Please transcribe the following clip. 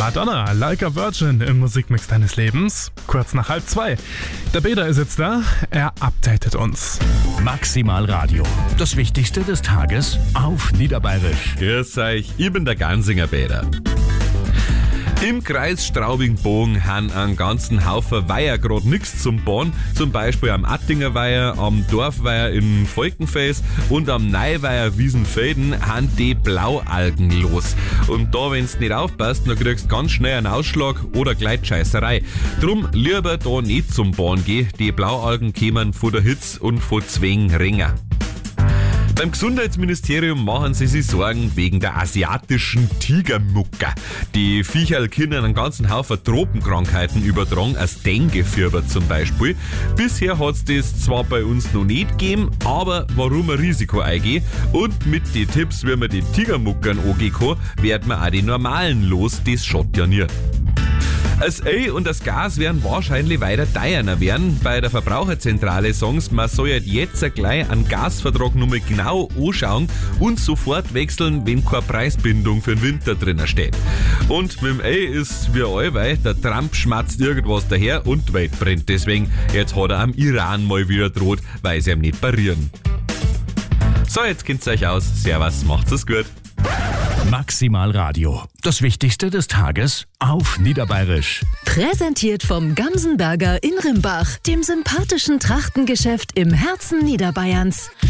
Madonna, Like a Virgin im Musikmix deines Lebens. Kurz nach 1:30. Der Beda ist jetzt da, er updatet uns. Maximal Radio. Das Wichtigste des Tages auf Niederbayerisch. Grüß euch, ich bin der Gansinger Bäder. Im Kreis Straubing-Bogen haben einen ganzen Haufen Weiher gerade nichts zum Bauen. Zum Beispiel am Attinger Weiher, am Dorfweiher in Volkenfels und am Neuweiher Wiesenfelden haben die Blaualgen los. Und da, wenn's nicht aufpasst, dann kriegst du ganz schnell einen Ausschlag oder gleich Scheißerei. Drum lieber da nicht zum Bauen gehen. Die Blaualgen kämen von der Hitze und von Zwängen Ringer. Beim Gesundheitsministerium machen sie sich Sorgen wegen der asiatischen Tigermucker. Die Viecherl können einen ganzen Haufen Tropenkrankheiten übertragen, als Dengue-Fieber zum Beispiel. Bisher hat's das zwar bei uns noch nicht gegeben, aber warum ein Risiko eingehen? Und mit den Tipps, wie man die Tigermuckern angehen kann, werden wir auch die normalen los, das schaut ja nie. Das Öl und das Gas werden wahrscheinlich weiter teurer werden. Bei der Verbraucherzentrale sagen sie, man soll jetzt gleich einen Gasvertrag nochmal genau anschauen und sofort wechseln, wenn keine Preisbindung für den Winter drinnen steht. Und mit dem Öl ist wie allweil, der Trump schmatzt irgendwas daher und die Welt brennt. Deswegen, jetzt hat er am Iran mal wieder droht, weil sie ihm nicht parieren. So, jetzt kennt's euch aus. Servus, macht's es gut. Maximal Radio. Das Wichtigste des Tages auf Niederbayerisch. Präsentiert vom Gamsenberger in Rimbach, dem sympathischen Trachtengeschäft im Herzen Niederbayerns.